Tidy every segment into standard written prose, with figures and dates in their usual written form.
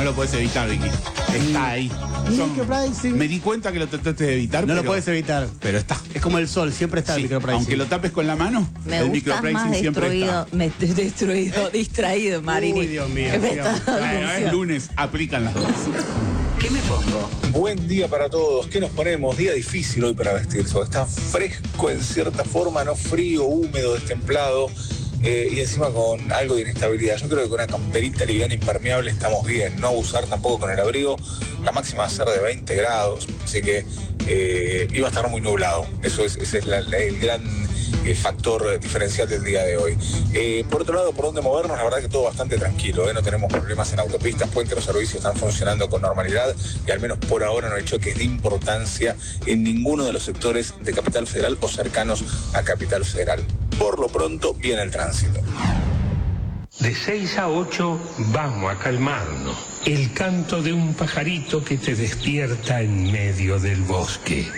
lo puedes evitar, Vicky. Está ahí. Micropricing. Me di cuenta que lo trataste de evitar, No lo puedes evitar. pero está. Es como el sol, siempre está el Sí, micropricing. aunque lo tapes con la mano, Me el gustas micropricing más siempre está. distraído, Marini. Uy, Dios mío, Que me sigamos. está dando Bueno, es ansiedad. lunes, aplican las dos. ¿Qué me pongo? Buen día para todos. ¿Qué nos ponemos? Día difícil hoy para vestirse. Está fresco en cierta forma, no frío, húmedo, destemplado. Y encima con algo de inestabilidad. Yo creo que con una camperita liviana impermeable estamos bien. No abusar tampoco con el abrigo. La máxima va a ser de 20 grados. Así que iba a estar muy nublado. Ese es el gran factor diferencial del día de hoy. Por otro lado, por dónde movernos, la verdad que todo bastante tranquilo. No tenemos problemas en autopistas, puentes, los servicios están funcionando con normalidad y al menos por ahora no hay choques de importancia en ninguno de los sectores de Capital Federal o cercanos a Capital Federal. Por lo pronto, viene el tránsito. De 6 a 8 vamos a calmarnos. El canto de un pajarito que te despierta en medio del bosque.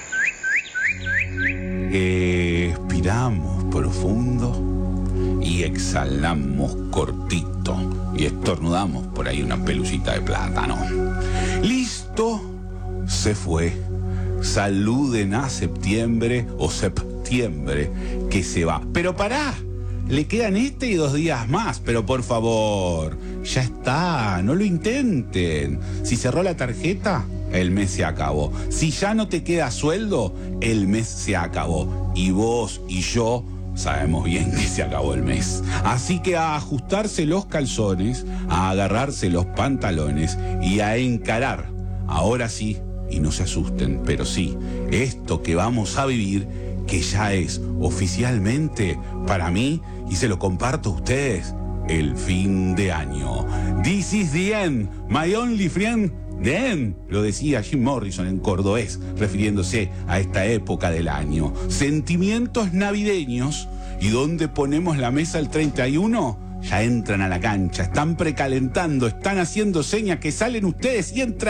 Expiramos profundo y exhalamos cortito y estornudamos por ahí una pelucita de plátano. Listo, se fue. Saluden a septiembre o septiembre que se va. Pero pará, le quedan y 2 días más, pero por favor, ya está, no lo intenten. Si cerró la tarjeta, el mes se acabó. Si ya no te queda sueldo, el mes se acabó. Y vos y yo sabemos bien que se acabó el mes. Así que a ajustarse los calzones, a agarrarse los pantalones y a encarar, ahora sí, y no se asusten, pero sí, esto que vamos a vivir, que ya es oficialmente para mí, y se lo comparto a ustedes, el fin de año. This is the end, my only friend. The end, lo decía Jim Morrison en cordobés, refiriéndose a esta época del año. Sentimientos navideños, ¿y dónde ponemos la mesa el 31? Ya entran a la cancha, están precalentando, están haciendo señas que salen ustedes y entran.